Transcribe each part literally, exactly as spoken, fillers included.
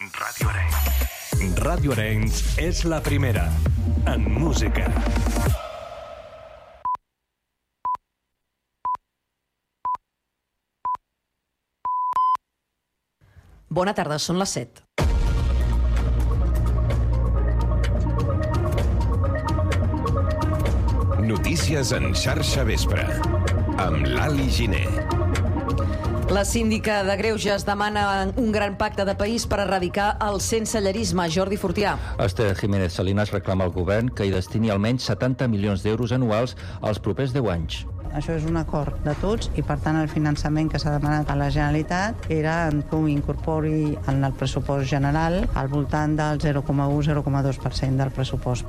Ràdio Arenys. Ràdio Arenys és la primera. En música. Bona tarda, són les set. Notícies en xarxa vespre. Amb l'Ali Giner. La síndica de Greuges demana un gran pacte de país per erradicar el sensellerisme. Jordi Fortià. Esther Jiménez Salinas reclama al govern que hi destini almenys setanta milions d'euros anuals als propers deu anys. Això és un acord de tots i, per tant, el finançament que s'ha demanat a la Generalitat era que ho incorpori en el pressupost general al voltant del zero coma u a zero coma dos per cent del pressupost.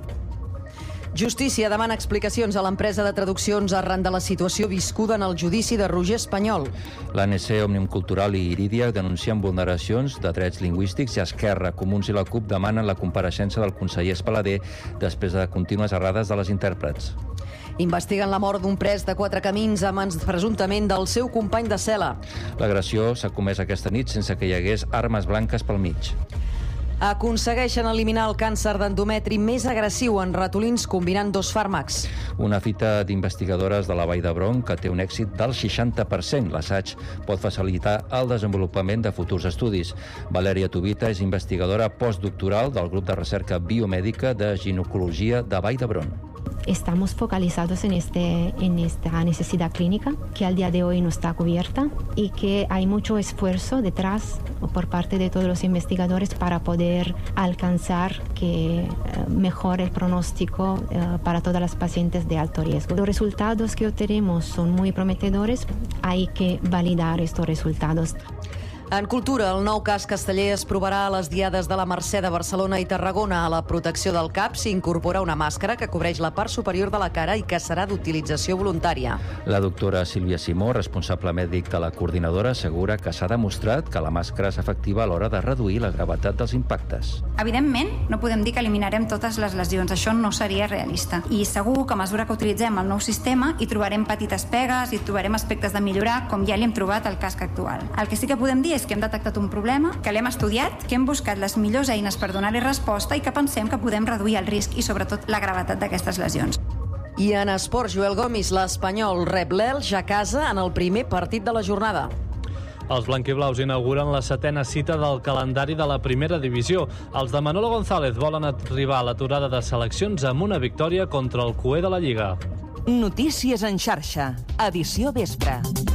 Justícia demana explicacions a l'empresa de traduccions arran de la situació viscuda en el judici de Roger Espanyol. L'A N C, Òmnium Cultural i Iridia denuncien vulneracions de drets lingüístics i Esquerra, Comuns i la CUP demanen la compareixença del conseller Espalader després de contínues errades de les intèrprets. Investiguen la mort d'un pres de Quatre Camins a mans presumptament del seu company de cel·la. L'agressió s'ha comès aquesta nit sense que hi hagués armes blanques pel mig. Aconsegueixen eliminar el càncer d'endometri més agressiu en ratolins combinant dos fàrmacs. Una fita d'investigadores de la Vall d'Hebron que té un èxit del seixanta per cent. L'assaig pot facilitar el desenvolupament de futurs estudis. Valèria Tubita és investigadora postdoctoral del grup de recerca biomèdica de ginecologia de Vall d'Hebron. Estamos focalizados en, este, en esta necesidad clínica que al día de hoy no está cubierta y que hay mucho esfuerzo detrás por parte de todos los investigadores para poder alcanzar que mejore el pronóstico uh, para todas las pacientes de alto riesgo. Los resultados que obtenemos son muy prometedores, hay que validar estos resultados. En cultura, el nou cas casteller es provarà a les diades de la Mercè de Barcelona i Tarragona. A la protecció del cap s'incorpora una màscara que cobreix la part superior de la cara i que serà d'utilització voluntària. La doctora Sílvia Simó, responsable mèdic de la coordinadora, assegura que s'ha demostrat que la màscara és efectiva a l'hora de reduir la gravetat dels impactes. Evidentment, no podem dir que eliminarem totes les lesions, això no seria realista. I segur que a mesura que utilitzem el nou sistema hi trobarem petites pegues, hi trobarem aspectes de millorar, com ja li hem trobat al casc actual. El que sí que podem dir és que hem detectat un problema, que l'hem estudiat, que hem buscat les millors eines per donar-li resposta i que pensem que podem reduir el risc i sobretot la gravetat d'aquestes lesions. I en esports, Joel Gomis, l'Espanyol rep l'Elx a casa en el primer partit de la jornada. Els blanquiblaus inauguren la setena cita del calendari de la primera divisió. Els de Manolo González volen arribar a l'aturada de seleccions amb una victòria contra el cuer de la Lliga. Notícies en xarxa, edició vespre.